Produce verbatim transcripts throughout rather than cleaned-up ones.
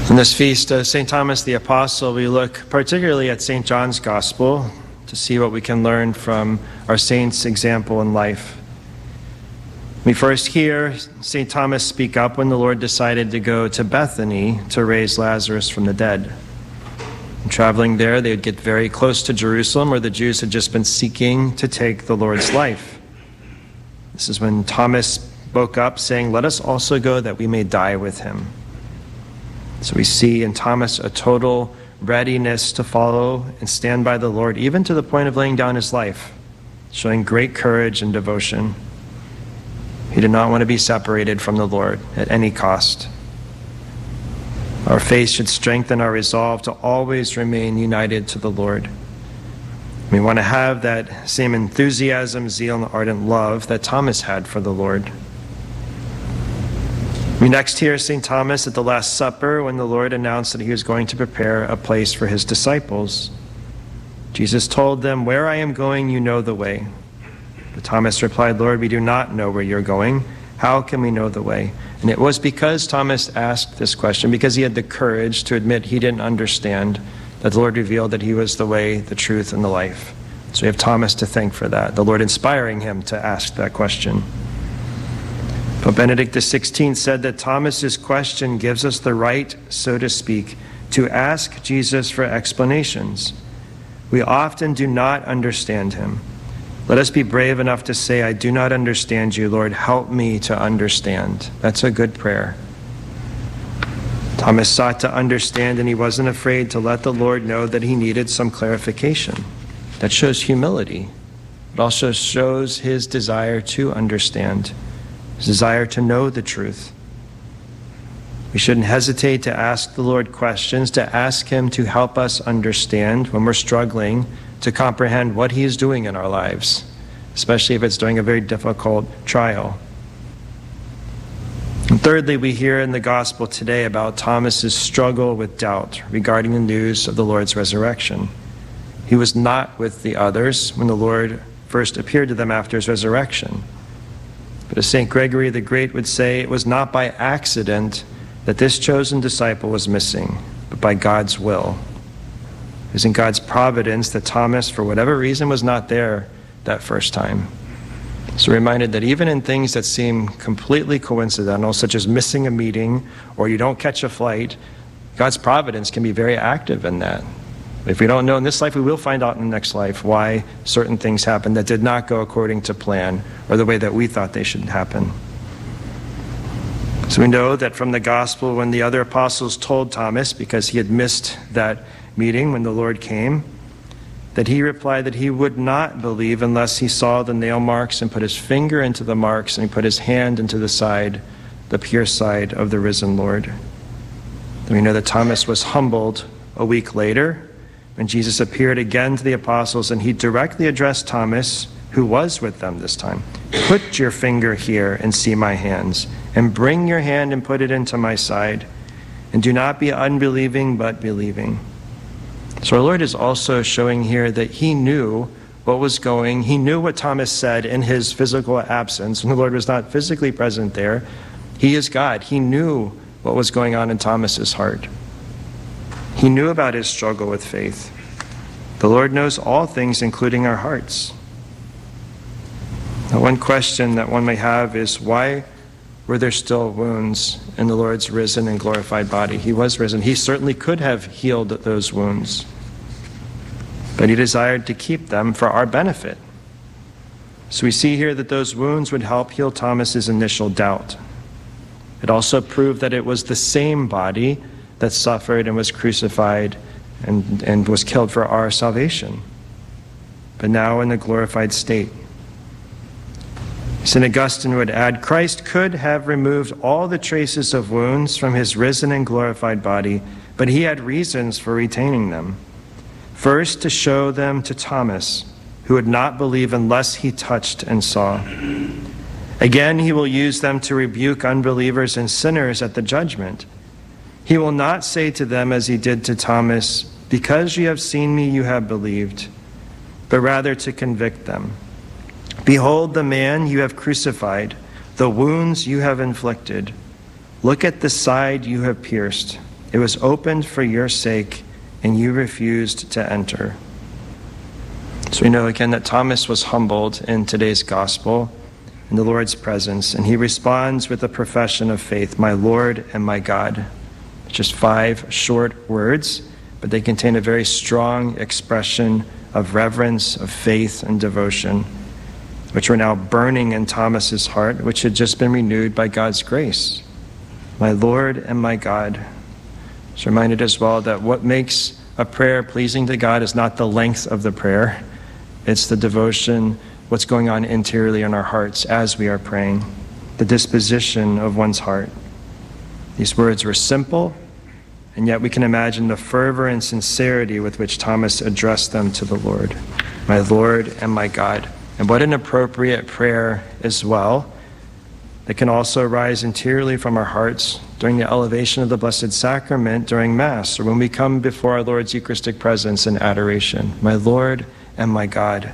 In this feast of Saint Thomas the Apostle, we look particularly at Saint John's Gospel to see what we can learn from our saint's example in life. We first hear Saint Thomas speak up when the Lord decided to go to Bethany to raise Lazarus from the dead. And traveling there, they would get very close to Jerusalem, where the Jews had just been seeking to take the Lord's life. This is when Thomas spoke up, saying, "Let us also go that we may die with him." So we see in Thomas a total readiness to follow and stand by the Lord, even to the point of laying down his life, showing great courage and devotion. He did not want to be separated from the Lord at any cost. Our faith should strengthen our resolve to always remain united to the Lord. We want to have that same enthusiasm, zeal, and ardent love that Thomas had for the Lord. We next hear Saint Thomas at the Last Supper when the Lord announced that he was going to prepare a place for his disciples. Jesus told them, "Where I am going, you know the way." But Thomas replied, "Lord, we do not know where you're going. How can we know the way?" And it was because Thomas asked this question, because he had the courage to admit he didn't understand, that the Lord revealed that he was the way, the truth, and the life. So we have Thomas to thank for that, the Lord inspiring him to ask that question. Pope Benedict the sixteenth said that Thomas's question gives us the right, so to speak, to ask Jesus for explanations. We often do not understand him. Let us be brave enough to say, "I do not understand you, Lord. Help me to understand." That's a good prayer. Thomas sought to understand, and he wasn't afraid to let the Lord know that he needed some clarification. That shows humility. It also shows his desire to understand, his desire to know the truth. We shouldn't hesitate to ask the Lord questions, to ask him to help us understand when we're struggling to comprehend what he is doing in our lives, especially if it's during a very difficult trial. And thirdly, we hear in the gospel today about Thomas's struggle with doubt regarding the news of the Lord's resurrection. He was not with the others when the Lord first appeared to them after his resurrection. But as Saint Gregory the Great would say, it was not by accident that this chosen disciple was missing, but by God's will. It was in God's providence that Thomas, for whatever reason, was not there that first time. So reminded that even in things that seem completely coincidental, such as missing a meeting or you don't catch a flight, God's providence can be very active in that. If we don't know in this life, we will find out in the next life why certain things happened that did not go according to plan or the way that we thought they should happen. So we know that from the gospel, when the other apostles told Thomas, because he had missed that meeting when the Lord came, that he replied that he would not believe unless he saw the nail marks and put his finger into the marks and he put his hand into the side, the pierced side of the risen Lord. And we know that Thomas was humbled a week later when Jesus appeared again to the apostles, and he directly addressed Thomas, who was with them this time. "Put your finger here and see my hands, and bring your hand and put it into my side, and do not be unbelieving but believing." So our Lord is also showing here that he knew what was going. He knew what Thomas said in his physical absence, when the Lord was not physically present there. He is God. He knew what was going on in Thomas's heart. He knew about his struggle with faith. The Lord knows all things, including our hearts. Now, one question that one may have is, why were there still wounds in the Lord's risen and glorified body? He was risen. He certainly could have healed those wounds, but he desired to keep them for our benefit. So we see here that those wounds would help heal Thomas's initial doubt. It also proved that it was the same body that suffered and was crucified and, and was killed for our salvation, but now in the glorified state. Saint Augustine would add, Christ could have removed all the traces of wounds from his risen and glorified body, but he had reasons for retaining them. First, to show them to Thomas, who would not believe unless he touched and saw. Again, he will use them to rebuke unbelievers and sinners at the judgment. He will not say to them as he did to Thomas, "Because you have seen me, you have believed," but rather to convict them. "Behold the man you have crucified, the wounds you have inflicted. Look at the side you have pierced. It was opened for your sake, and you refused to enter. So we know again that Thomas was humbled in today's gospel in the Lord's presence, and he responds with a profession of faith, my Lord and my God. Just five short words, but they contain a very strong expression of reverence, of faith, and devotion, which were now burning in Thomas's heart, which had just been renewed by God's grace. My Lord and my God. It's reminded as well that what makes a prayer pleasing to God is not the length of the prayer, it's the devotion, what's going on interiorly in our hearts as we are praying, the disposition of one's heart. These words were simple, and yet we can imagine the fervor and sincerity with which Thomas addressed them to the Lord. My Lord and my God. And what an appropriate prayer as well that can also arise interiorly from our hearts during the elevation of the Blessed Sacrament during Mass, or when we come before our Lord's Eucharistic presence in adoration. My Lord and my God.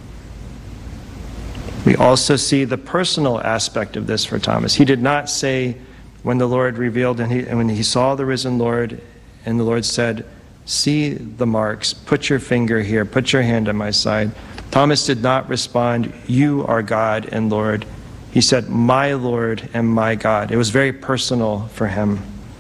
We also see the personal aspect of this for Thomas. He did not say, when the Lord revealed and, he, and when he saw the risen Lord, and the Lord said, see the marks, put your finger here, put your hand on my side. Thomas did not respond, you are God and Lord. He said, my Lord and my God. It was very personal for him.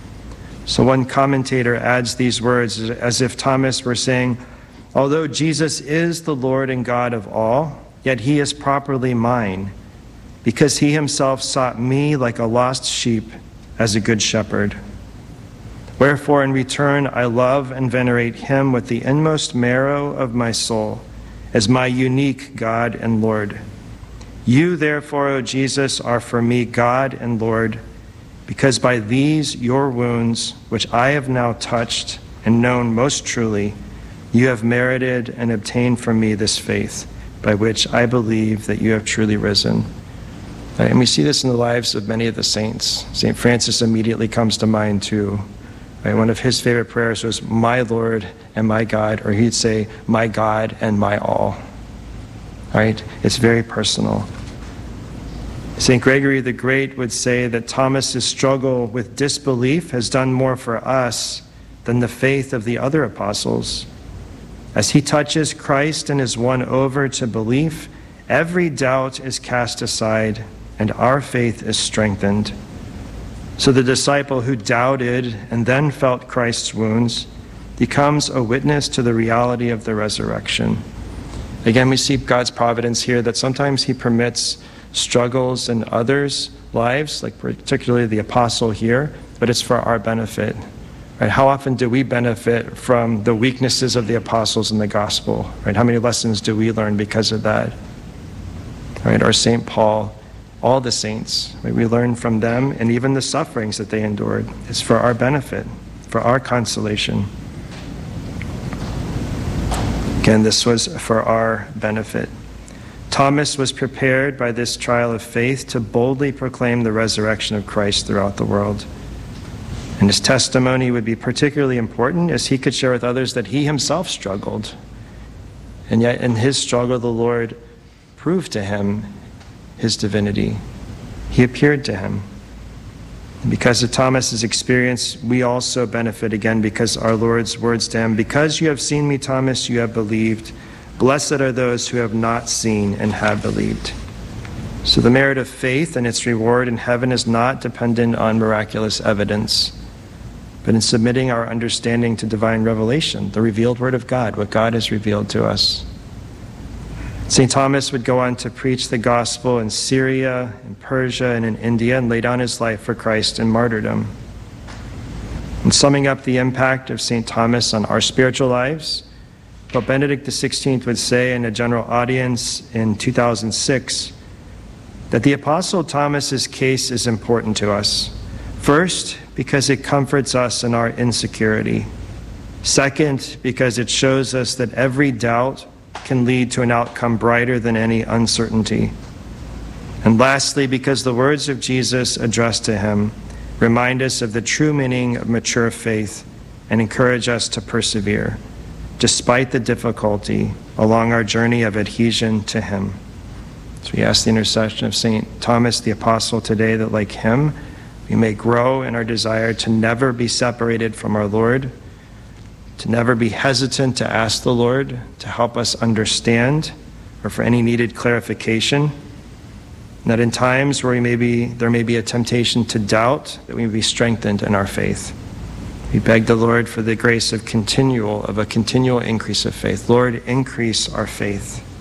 So one commentator adds these words as if Thomas were saying, although Jesus is the Lord and God of all, yet he is properly mine, because he himself sought me like a lost sheep as a good shepherd. Wherefore in return I love and venerate him with the inmost marrow of my soul, as my unique God and Lord. You therefore, O Jesus, are for me God and Lord, because by these your wounds, which I have now touched and known most truly, you have merited and obtained from me this faith, by which I believe that you have truly risen. And we see this in the lives of many of the saints. Saint Francis immediately comes to mind too. Right? One of his favorite prayers was, my Lord and my God, or he'd say, my God and my all. Right? It's very personal. Saint Gregory the Great would say that Thomas's struggle with disbelief has done more for us than the faith of the other apostles. As he touches Christ and is won over to belief, every doubt is cast aside and our faith is strengthened. So the disciple who doubted and then felt Christ's wounds becomes a witness to the reality of the resurrection. Again, we see God's providence here that sometimes he permits struggles in others' lives, like particularly the apostle here, but it's for our benefit. Right? How often do we benefit from the weaknesses of the apostles in the gospel? Right? How many lessons do we learn because of that? Right? Or Saint Paul, all the saints, right? We learn from them, and even the sufferings that they endured. It's for our benefit, for our consolation. Again, this was for our benefit. Thomas was prepared by this trial of faith to boldly proclaim the resurrection of Christ throughout the world. And his testimony would be particularly important as he could share with others that he himself struggled. And yet in his struggle, the Lord proved to him his divinity. He appeared to him. And because of Thomas's experience, we also benefit again because our Lord's words to him, because you have seen me, Thomas, you have believed. Blessed are those who have not seen and have believed. So the merit of faith and its reward in heaven is not dependent on miraculous evidence, but in submitting our understanding to divine revelation, the revealed word of God, what God has revealed to us. Saint Thomas would go on to preach the gospel in Syria, in Persia, and in India, and lay down his life for Christ in martyrdom. In summing up the impact of Saint Thomas on our spiritual lives, Pope Benedict the sixteenth would say in a general audience in two thousand six that the Apostle Thomas's case is important to us. First, because it comforts us in our insecurity. Second, because it shows us that every doubt can lead to an outcome brighter than any uncertainty. And lastly, because the words of Jesus addressed to him remind us of the true meaning of mature faith and encourage us to persevere, despite the difficulty, along our journey of adhesion to him. So we ask the intercession of Saint Thomas the Apostle today that, like him, we may grow in our desire to never be separated from our Lord, to never be hesitant to ask the Lord to help us understand or for any needed clarification, and that in times where we may be, there may be a temptation to doubt, that we may be strengthened in our faith. We beg the Lord for the grace of continual, of a continual increase of faith. Lord, increase our faith.